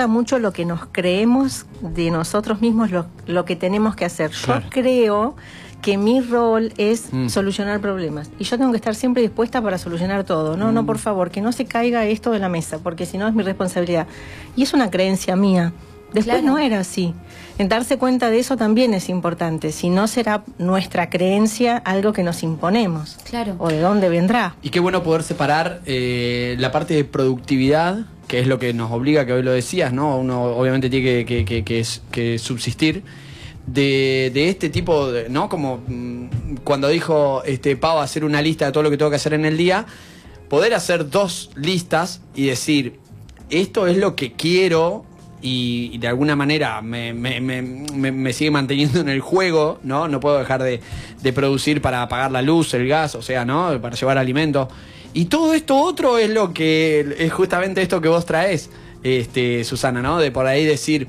refleja mucho lo que nos creemos de nosotros mismos, lo que tenemos que hacer. Claro. Yo creo que mi rol es solucionar problemas. Y yo tengo que estar siempre dispuesta para solucionar todo. No, no, por favor, que no se caiga esto de la mesa, porque si no es mi responsabilidad. Y es una creencia mía. Después no era así. En darse cuenta de eso también es importante. Si no, será nuestra creencia algo que nos imponemos. Claro. ¿O de dónde vendrá? Y qué bueno poder separar la parte de productividad, que es lo que nos obliga, que hoy lo decías, ¿no? Uno obviamente tiene que subsistir, de este tipo, ¿no? Como cuando dijo Pau, hacer una lista de todo lo que tengo que hacer en el día, poder hacer 2 listas y decir, esto es lo que quiero y de alguna manera me sigue manteniendo en el juego, ¿no? No puedo dejar de producir para pagar la luz, el gas, o sea, ¿no? Para llevar alimentos. Y todo esto otro es lo que es justamente esto que vos traes, Susana, ¿no? De por ahí decir,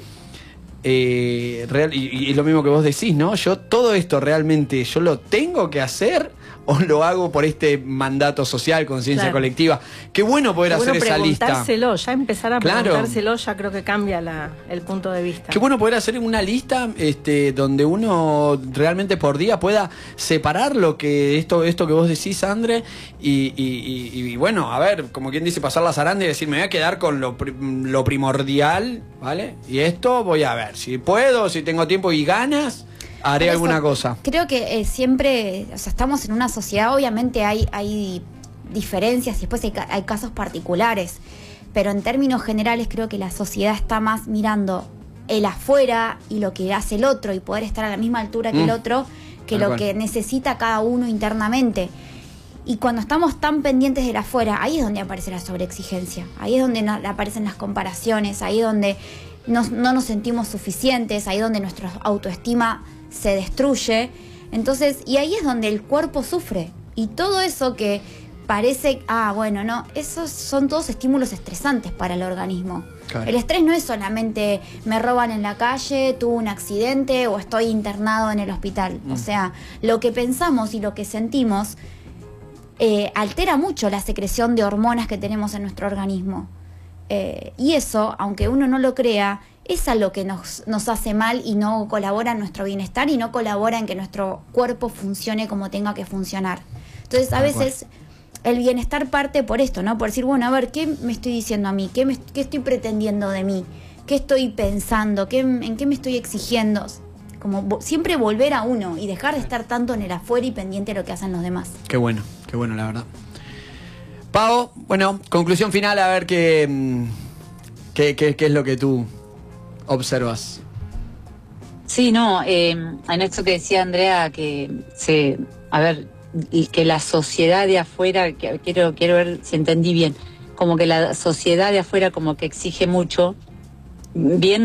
y lo mismo que vos decís, ¿no? Yo todo esto realmente, ¿yo lo tengo que hacer o lo hago por este mandato social, conciencia colectiva? Qué bueno poder hacer esa lista. Preguntárselo, ya empezar a preguntárselo, ya creo que cambia el punto de vista. Qué bueno poder hacer una lista donde uno realmente por día pueda separar lo que esto que vos decís, André, y bueno, a ver, como quien dice, pasar la zaranda y decir, me voy a quedar con lo primordial, ¿vale? Y esto voy a ver, si puedo, si tengo tiempo y ganas, haré alguna cosa. Creo que siempre, o sea, estamos en una sociedad, obviamente hay diferencias y después hay casos particulares, pero en términos generales creo que la sociedad está más mirando el afuera y lo que hace el otro y poder estar a la misma altura que el otro, que lo que necesita cada uno internamente. Y cuando estamos tan pendientes del afuera, ahí es donde aparece la sobreexigencia, ahí es donde aparecen las comparaciones, ahí es donde no nos sentimos suficientes, ahí es donde nuestra autoestima se destruye. Entonces, y ahí es donde el cuerpo sufre. Y todo eso que parece, bueno, no, esos son todos estímulos estresantes para el organismo. Claro. El estrés no es solamente me roban en la calle, tuve un accidente o estoy internado en el hospital. O sea, lo que pensamos y lo que sentimos altera mucho la secreción de hormonas que tenemos en nuestro organismo. Y eso, aunque uno no lo crea, es a lo que nos hace mal y no colabora en nuestro bienestar y no colabora en que nuestro cuerpo funcione como tenga que funcionar. Entonces, a veces el bienestar parte por esto, ¿no? Por decir, bueno, a ver, ¿qué me estoy diciendo a mí? ¿Qué estoy pretendiendo de mí? ¿Qué estoy pensando? ¿En qué me estoy exigiendo? Como siempre volver a uno y dejar de estar tanto en el afuera y pendiente de lo que hacen los demás. Qué bueno, la verdad. Pau, bueno, conclusión final, a ver qué es lo que tú observas. Sí, no, en esto que decía Andrea, que que la sociedad de afuera, que quiero ver si entendí bien, como que la sociedad de afuera como que exige mucho. Bien,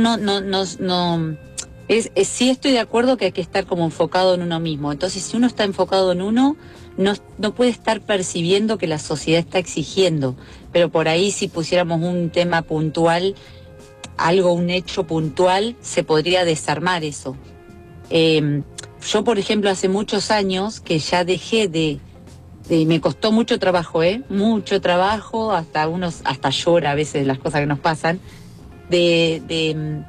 sí estoy de acuerdo que hay que estar como enfocado en uno mismo. Entonces, si uno está enfocado en uno, no puede estar percibiendo que la sociedad está exigiendo. Pero por ahí, si pusiéramos un tema puntual, un hecho puntual, se podría desarmar eso. Yo, por ejemplo, hace muchos años que ya dejé me costó mucho trabajo, mucho trabajo, hasta llora a veces las cosas que nos pasan, de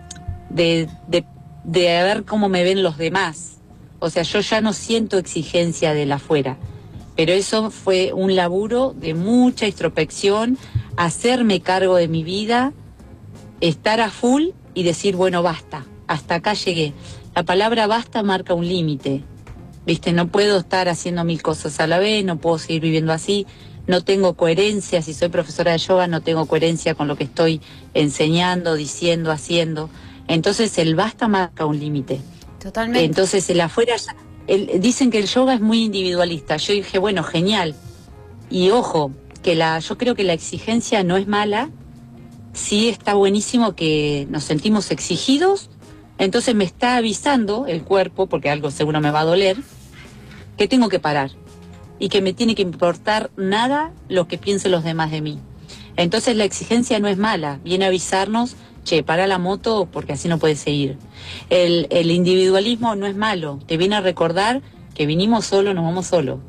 ver cómo me ven los demás. O sea, yo ya no siento exigencia del afuera, pero eso fue un laburo de mucha introspección, hacerme cargo de mi vida, estar a full y decir, bueno, basta, hasta acá llegué. La palabra basta marca un límite, ¿viste? No puedo estar haciendo 1000 cosas a la vez, no puedo seguir viviendo así, no tengo coherencia. Si soy profesora de yoga, no tengo coherencia con lo que estoy enseñando, diciendo, haciendo. Entonces el basta marca un límite. Totalmente. Entonces el afuera, dicen que el yoga es muy individualista. Yo dije, bueno, genial. Y ojo, yo creo que la exigencia no es mala. Sí está buenísimo que nos sentimos exigidos. Entonces me está avisando el cuerpo, porque algo seguro me va a doler, que tengo que parar. Y que me tiene que importar nada lo que piensen los demás de mí. Entonces la exigencia no es mala. Viene a avisarnos, che, para la moto porque así no puedes seguir. El individualismo no es malo. Te viene a recordar que vinimos solo, nos vamos solo.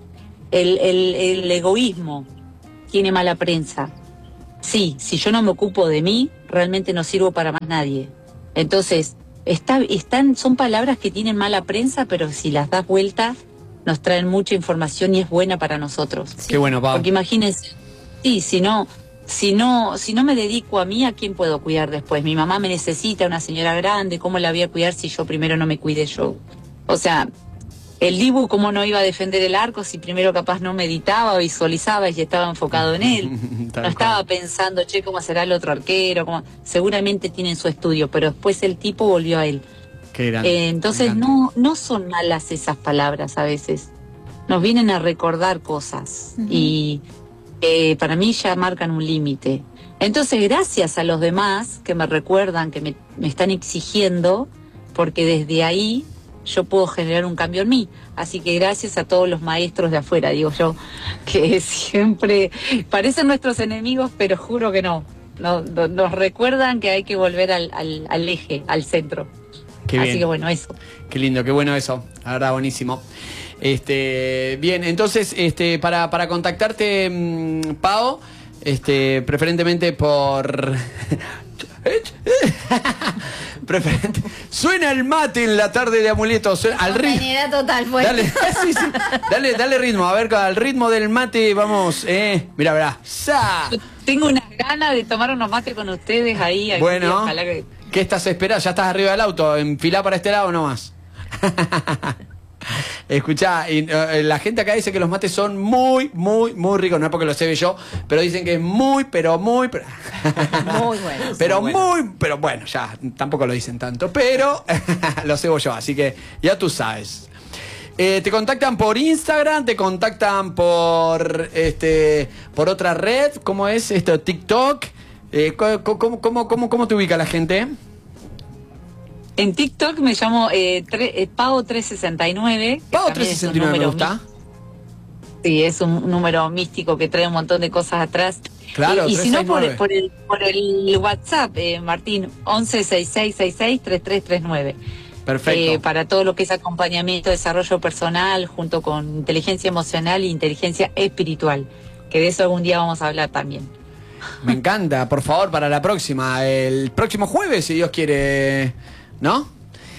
El egoísmo tiene mala prensa. Sí, si yo no me ocupo de mí, realmente no sirvo para más nadie. Entonces, son palabras que tienen mala prensa, pero si las das vuelta, nos traen mucha información y es buena para nosotros. Qué bueno, Pau. Porque imagínense, sí, si no me dedico a mí, ¿a quién puedo cuidar después? Mi mamá me necesita, una señora grande, ¿cómo la voy a cuidar si yo primero no me cuide yo? O sea, el Dibu, ¿cómo no iba a defender el arco si primero capaz no meditaba, visualizaba y estaba enfocado en él? No estaba pensando, che, ¿cómo será el otro arquero? Seguramente tienen su estudio, pero después el tipo volvió a él. Qué grande. Entonces no son malas esas palabras a veces. Nos vienen a recordar cosas y para mí ya marcan un límite. Entonces, gracias a los demás que me recuerdan, que me están exigiendo, porque desde ahí yo puedo generar un cambio en mí. Así que gracias a todos los maestros de afuera, digo yo, que siempre parecen nuestros enemigos, pero juro que no. Nos recuerdan que hay que volver al eje, al centro. Qué bien. Así que bueno, eso. Qué lindo, qué bueno eso. La verdad, buenísimo. Bien, entonces, para contactarte, Pau, preferentemente por... Suena el mate en la tarde de Amuleto, al ritmo. Total, pues. Dale, sí. Dale ritmo, a ver, al ritmo del mate vamos, mirá. ¡Sa! Yo tengo unas ganas de tomar unos mates con ustedes ahí. Bueno, ojalá que... ¿qué estás esperando? Ya estás arriba del auto, enfilá para este lado nomás. Escuchá, la gente acá dice que los mates son muy ricos, no es porque lo sé yo, pero dicen que es muy muy bueno. Pero bueno, ya tampoco lo dicen tanto, pero lo sé yo, así que ya tú sabes. Te contactan por Instagram, te contactan por otra red, ¿cómo es esto? TikTok. ¿Cómo te ubica la gente? En TikTok me llamo Pau369. Pau369 me gusta. Sí, es un número místico que trae un montón de cosas atrás. Claro, y si no, por el WhatsApp, Martín, 1166663339. Perfecto. Para todo lo que es acompañamiento, desarrollo personal, junto con inteligencia emocional e inteligencia espiritual. Que de eso algún día vamos a hablar también. Me encanta, por favor, para la próxima. El próximo jueves, si Dios quiere... ¿No?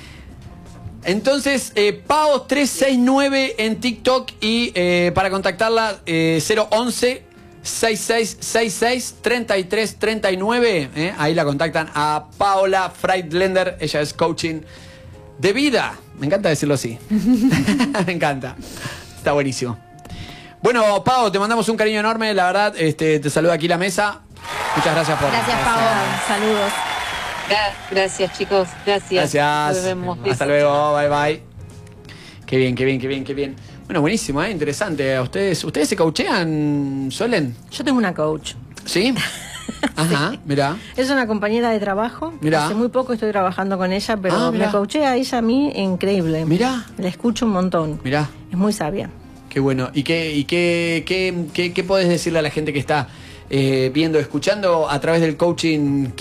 Entonces, Pau369 en TikTok y para contactarla 011 6666 3339. Ahí la contactan a Paola Freidländer. Ella es coaching de vida. Me encanta decirlo así. Me encanta. Está buenísimo. Bueno, Pau, te mandamos un cariño enorme. La verdad, te saluda aquí la mesa. Muchas gracias por... Gracias, Pau. Saludos. Gracias, chicos. Gracias. Gracias. Nos vemos. Hasta luego. Bye. Qué bien. Bueno, buenísimo, interesante. ¿Ustedes se coachean, suelen? Yo tengo una coach. ¿Sí? Ajá, sí. Mirá. Es una compañera de trabajo. Mirá. Hace muy poco estoy trabajando con ella, pero me coachea ella a mí increíble. Mirá. La escucho un montón. Mirá. Es muy sabia. Qué bueno. ¿Y qué podés decirle a la gente que está viendo, escuchando a través del coaching?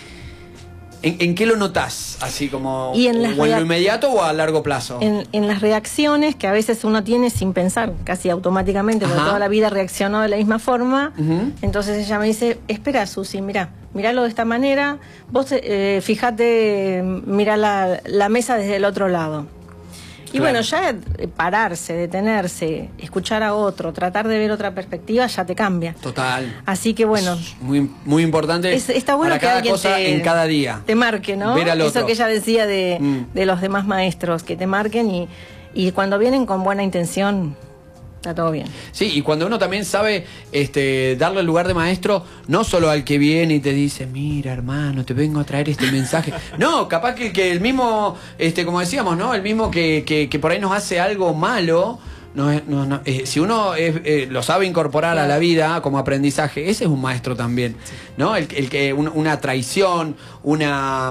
¿En qué lo notás? Así como, y en lo inmediato o a largo plazo. En las reacciones que a veces uno tiene sin pensar, casi automáticamente, porque toda la vida reaccionó de la misma forma. Entonces ella me dice, espera, Susi, miralo de esta manera, vos fíjate, mirá la mesa desde el otro lado. Y bueno, ya pararse, detenerse, escuchar a otro, tratar de ver otra perspectiva, ya te cambia. Total. Así que bueno. Muy importante. Está bueno para que cada alguien cosa en cada día. Te marque, ¿no? Ver al otro. Eso que ella decía de los demás maestros, que te marquen y cuando vienen con buena intención, está todo bien. Sí, y cuando uno también sabe darle el lugar de maestro, no solo al que viene y te dice, mira hermano, te vengo a traer este mensaje. No, capaz que el mismo, como decíamos, ¿no? El mismo que por ahí nos hace algo malo, si uno lo sabe incorporar a la vida como aprendizaje, ese es un maestro también, ¿no? El que una traición, una,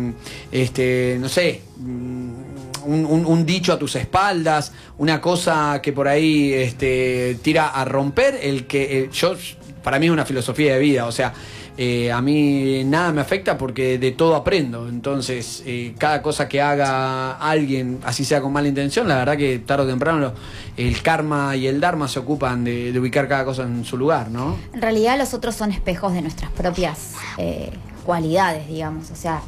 no sé... Un dicho a tus espaldas, una cosa que por ahí tira a romper, para mí es una filosofía de vida, o sea, a mí nada me afecta porque de todo aprendo. Entonces, cada cosa que haga alguien, así sea con mala intención, la verdad que tarde o temprano el karma y el dharma se ocupan de ubicar cada cosa en su lugar, ¿no? En realidad los otros son espejos de nuestras propias cualidades, digamos. O sea,